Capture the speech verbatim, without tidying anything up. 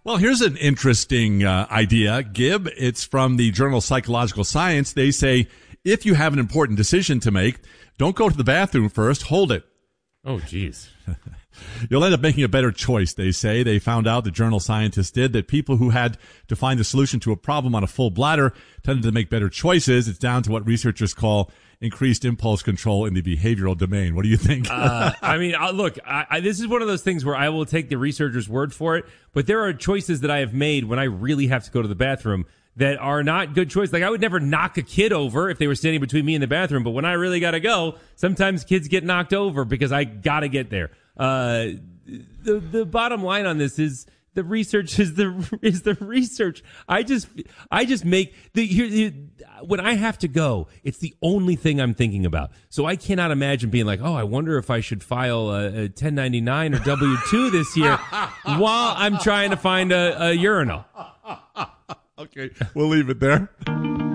Well, here's an interesting uh, idea, Gib. It's from the journal Psychological Science. They say if you have an important decision to make, don't go to the bathroom first, hold it. Oh, geez. You'll end up making a better choice, they say. They found out, the journal scientists did, that people who had to find a solution to a problem on a full bladder tended to make better choices. It's down to what researchers call increased impulse control in the behavioral domain. What do you think? uh, I mean, uh, look, I, I, this is one of those things where I will take the researcher's word for it, but there are choices that I have made when I really have to go to the bathroom that are not good choices. Like, I would never knock a kid over if they were standing between me and the bathroom, but when I really got to go, sometimes kids get knocked over because I got to get there. Uh, the the bottom line on this is the research is the is the research. I just I just make the here, when I have to go, it's the only thing I'm thinking about. So I cannot imagine being like, oh, I wonder if I should file a, a ten ninety-nine or W two this year while I'm trying to find a, a urinal. Okay, we'll leave it there.